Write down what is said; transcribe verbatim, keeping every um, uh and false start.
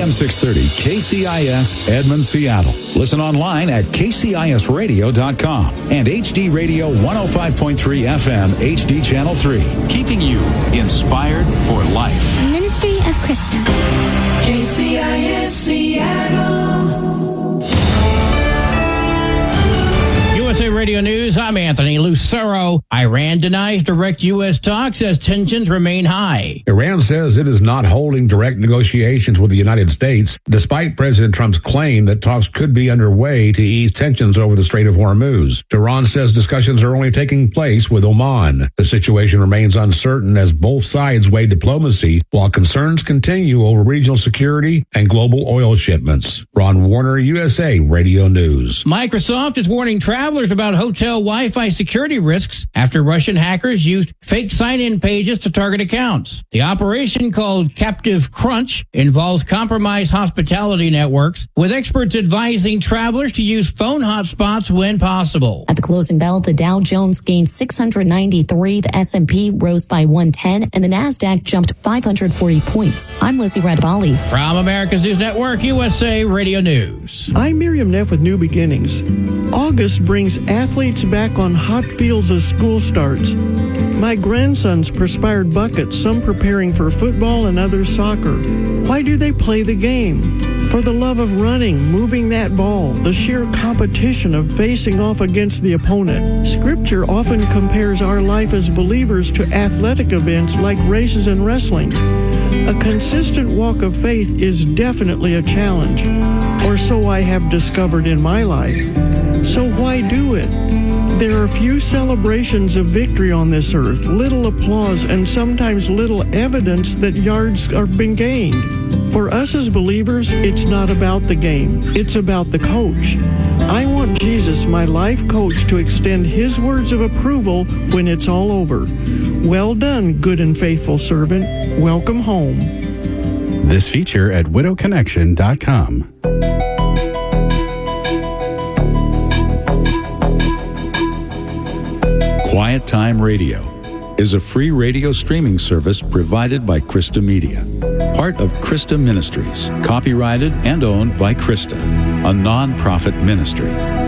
M six thirty K C I S Edmond, Seattle. Listen online at k c i s radio dot com and H D Radio one oh five point three F M H D Channel three. Keeping you inspired for life. Ministry of Krista. K C I S Seattle. U S A Radio News, I'm Anthony Lucero. Iran denies direct U S talks as tensions remain high. Iran says it is not holding direct negotiations with the United States, despite President Trump's claim that talks could be underway to ease tensions over the Strait of Hormuz. Tehran says discussions are only taking place with Oman. The situation remains uncertain as both sides weigh diplomacy, while concerns continue over regional security and global oil shipments. Ron Warner, U S A Radio News. Microsoft is warning travelers about hotel Wi-Fi security risks after Russian hackers used fake sign-in pages to target accounts. The operation, called Captive Crunch, involves compromised hospitality networks, with experts advising travelers to use phone hotspots when possible. At the closing bell, the Dow Jones gained six hundred ninety-three, the S and P rose by one hundred ten, and the NASDAQ jumped five hundred forty points. I'm Lizzie Radabali. From America's News Network, U S A Radio News. I'm Miriam Neff with New Beginnings. August brings athletes back on hot fields as school starts. My grandsons perspired buckets, some preparing for football and others soccer. Why do they play the game? For the love of running, moving that ball, the sheer competition of facing off against the opponent. Scripture often compares our life as believers to athletic events like races and wrestling. A consistent walk of faith is definitely a challenge, or so I have discovered in my life. So why do it? There are few celebrations of victory on this earth, little applause, and sometimes little evidence that yards have been gained. For us as believers, it's not about the game. It's about the coach. I want Jesus, my life coach, to extend his words of approval when it's all over. Well done, good and faithful servant. Welcome home. This feature at widow connection dot com. Quiet Time Radio is a free radio streaming service provided by Krista Media, part of Krista Ministries, copyrighted and owned by Krista, a non-profit ministry.